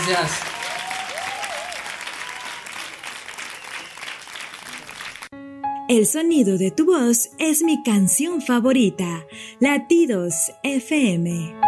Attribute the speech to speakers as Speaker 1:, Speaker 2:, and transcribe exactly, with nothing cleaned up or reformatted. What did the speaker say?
Speaker 1: gracias.
Speaker 2: El sonido de tu voz es mi canción favorita. Latidos F M.